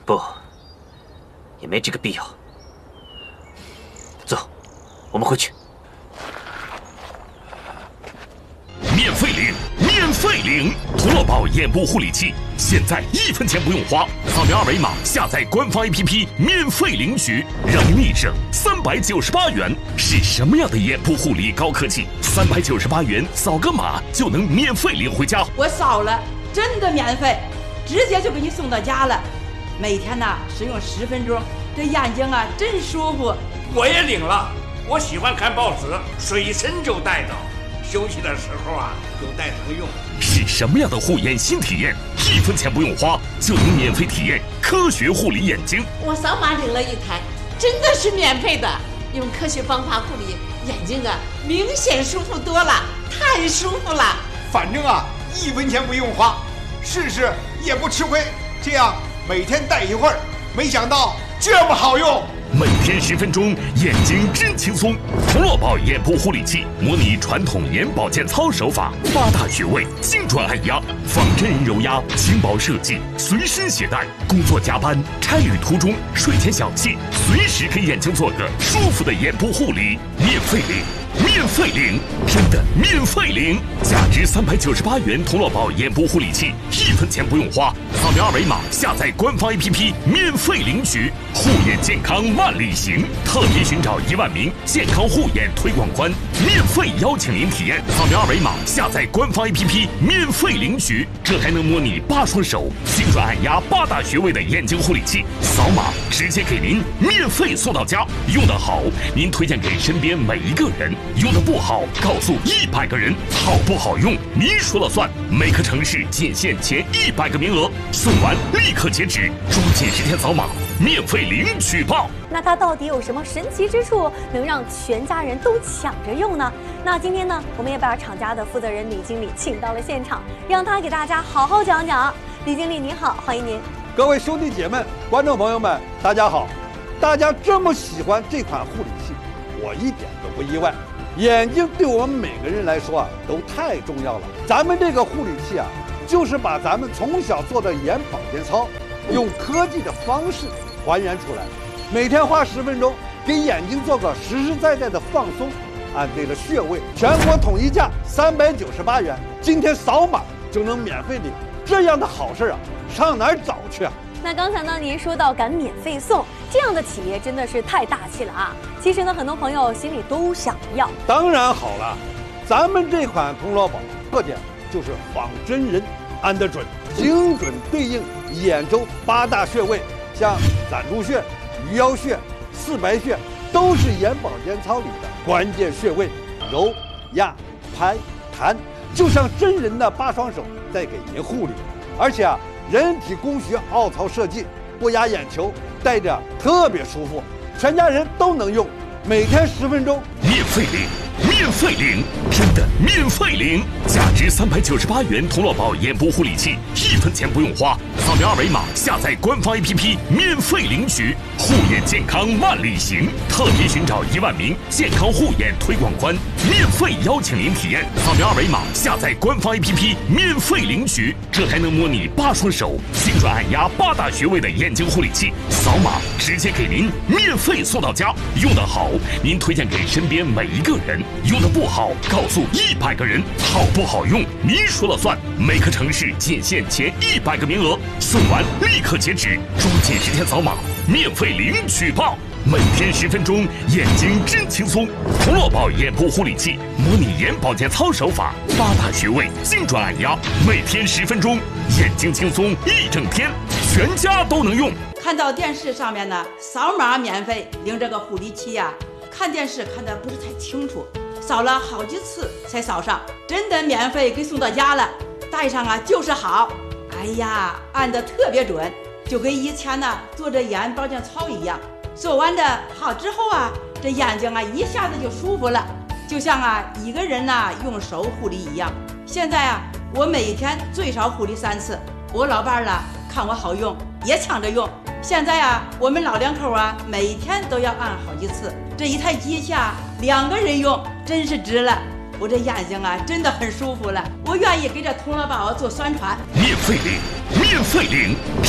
不，也没这个必要。走，我们回去。 免费领，免费领！童乐宝眼部护理器，现在1分钱不用花，扫描二维码下载官方 APP 免费领取，让您立省398元。是什么样的眼部护理高科技？398元扫个码就能免费领回家。 我扫了，真的免费，直接就给你送到家了。每天呢使用10分钟，这眼睛啊真舒服。 我也领了，我喜欢看报纸，随身就带着。休息的时候啊，就带上用。 是什么样的护眼新体验？1分钱不用花，就能免费体验科学护理眼睛。 我扫码领了一台，真的是免费的。用科学方法护理眼睛啊，明显舒服多了，太舒服了。 反正啊，1分钱不用花，试试也不吃亏。这样每天戴一会儿，没想到这么好用。 每天10分钟，眼睛真轻松。童乐宝眼部护理器模拟传统眼保健操手法，8大穴位精准按压，仿真人揉压，轻薄设计，随身携带。工作加班、差旅途中、睡前小憩，随时给眼睛做个舒服的眼部护理。免费领，免费领，真的免费领！价值398元童乐宝眼部护理器，1分钱不用花，扫描二维码下载官方 APP 免费领取。护眼健康万里行，特别寻找1万名健康护眼推广官，免费邀请您体验。扫描二维码下载官方 APP 免费领取，这还能模拟8双手精准按压8大穴位的眼睛护理器，扫码直接给您免费送到家。用得好，您推荐给身边每一个人；用得不好，告诉100个人。好不好用，您说了算。每个城市仅限前100个名额，送完立刻截止，抓紧时间扫码，免费领取吧。 那它到底有什么神奇之处，能让全家人都抢着用呢？那今天呢，我们也把厂家的负责人李经理请到了现场，让他给大家好好讲讲。李经理您好，欢迎您。 各位兄弟姐妹、观众朋友们，大家好！大家这么喜欢这款护理器，我一点都不意外。眼睛对我们每个人来说啊，都太重要了。咱们这个护理器啊，就是把咱们从小做的眼保健操，用科技的方式还原出来。每天花10分钟，给眼睛做个实实在在的放松，按对了穴位，全国统一价398元。今天扫码就能免费领，这样的好事啊，上哪儿找去啊？ 那刚才呢，您说到敢免费送，这样的企业真的是太大气了啊！其实呢，很多朋友心里都想要。 当然好了，咱们这款童乐宝特点就是仿真人按得准，精准对应眼周8大穴位，像攒竹穴、鱼腰穴、四白穴，都是眼保健操里的关键穴位，揉、压、拍、弹，就像真人的8双手在给您护理。而且啊，人体工学凹槽设计，不压眼球，戴着特别舒服，全家人都能用。每天10分钟， 免费领，免费领，真的免费领！价值398元童乐宝眼部护理器，1分钱不用花，扫描二维码下载官方 APP 免费领取。护眼健康万里行，特别寻找1万名健康护眼推广官，免费邀请您体验。扫描二维码下载官方 APP 免费领取，这还能模拟8双手精准按压8大穴位的眼睛护理器，扫码直接给您免费送到家。用得好，您推荐给身边每一个人；用得不好，告诉100个人。好不好用，您说了算。每个城市仅限前100个名额，送完立刻截止，抓紧时间扫码，免费领取吧。每天10分钟，眼睛真轻松。童乐宝眼部护理器模拟眼保健操手法，8大穴位精准按压，每天10分钟，眼睛轻松1整天，全家都能用。 看到电视上面呢，扫码免费领这个护理器呀，看电视看得不是太清楚，扫了好几次才扫上，真的免费给送到家了，戴上啊就是好。哎呀，按得特别准，就跟以前呢做着眼保健操一样。做完的好之后啊，这眼睛啊一下子就舒服了，就像啊一个人呢用手护理一样。现在啊，我每天最少护理3次，我老伴儿呢看我好用，也抢着用。现在啊，我们老两口啊每天都要按好几次，这一台机器啊2个人用，真是值了。我这眼睛啊真的很舒服了，我愿意给这童乐宝做宣传。 免费领，免费领。